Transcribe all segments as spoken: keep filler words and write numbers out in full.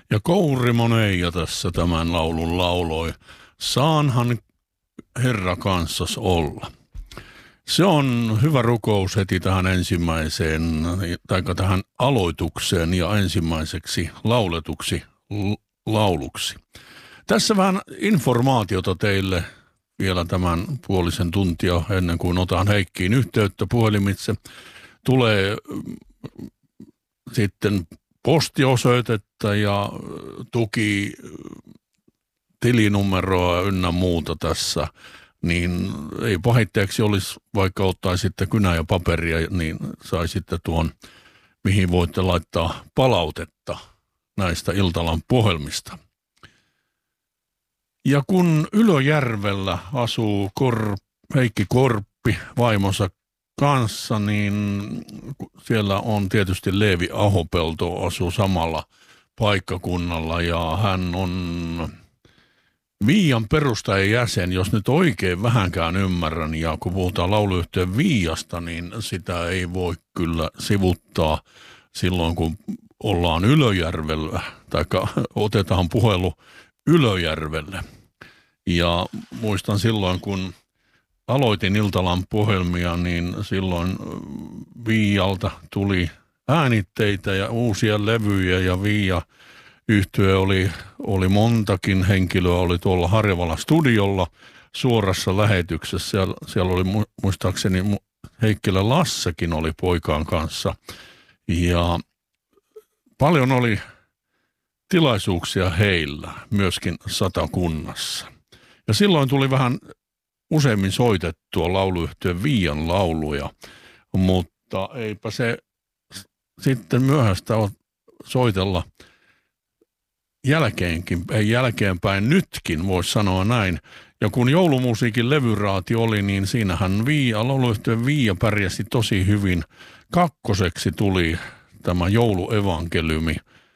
Ja Kouri Moneija tässä tämän laulun lauloi. Saanhan Herra kanssas olla. Se on hyvä rukous heti tähän ensimmäiseen, tai tähän aloitukseen ja ensimmäiseksi lauletuksi lauluksi. Tässä vähän informaatiota teille vielä tämän puolisen tuntia ennen kuin otan Heikkiin yhteyttä puhelimitse. Tulee sitten postiosoitetta ja tuki tilinumeroa ynnä muuta tässä, niin ei pahitteeksi olisi, vaikka ottaisitte kynää ja paperia, niin saisitte tuon, mihin voitte laittaa palautetta näistä Iltalan puhelimista. Ja kun Ylöjärvellä asuu Kor, Heikki Korppi vaimonsa kanssa, niin siellä on tietysti Leevi Ahopelto asuu samalla paikkakunnalla ja hän on Viian perustajajäsen, jos nyt oikein vähänkään ymmärrän, ja kun puhutaan lauluyhtiön Viiasta, niin sitä ei voi kyllä sivuttaa silloin, kun ollaan Ylöjärvellä, tai otetaan puhelu Ylöjärvelle. Ja muistan silloin, kun aloitin Iltalan puhelmia, niin silloin Viialta tuli äänitteitä ja uusia levyjä, ja Viia yhtye oli, oli montakin henkilöä, oli tuolla Harjavallan studiolla suorassa lähetyksessä. Siellä, siellä oli muistaakseni Heikkilä Lassekin oli poikaan kanssa. Ja paljon oli tilaisuuksia heillä, myöskin Satakunnassa. Ja silloin tuli vähän useimmin soitettua lauluyhtiön Viian lauluja, mutta eipä se sitten myöhäistä ole soitella jälkeenkin, ei jälkeenpäin nytkin, voisi sanoa näin. Ja kun joulumusiikin levyraati oli, niin siinähän Viia, lauluyhtiön Viia pärjäsi tosi hyvin. Kakkoseksi tuli tämä jouluevankeliumi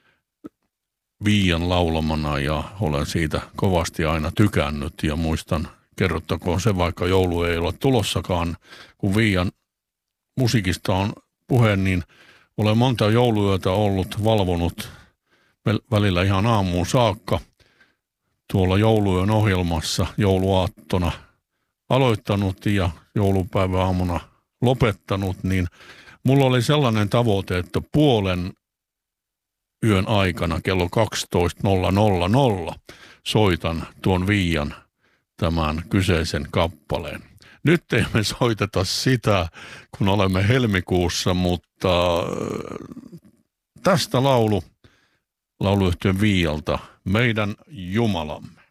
Viian laulamana ja olen siitä kovasti aina tykännyt ja muistan, kerrottakoon se, vaikka joulu ei ole tulossakaan, kun Viian musiikista on puhe, niin olen monta jouluyötä ollut valvonut välillä ihan aamuun saakka tuolla jouluyön ohjelmassa jouluaattona aloittanut ja joulupäiväaamuna lopettanut, niin mulla oli sellainen tavoite, että puolen yön aikana kello kaksitoista nolla nolla soitan tuon Viian tämän kyseisen kappaleen. Nyt emme soiteta sitä, kun olemme helmikuussa, mutta tästä laulu lauluyhtiön Viialta, Meidän Jumalamme.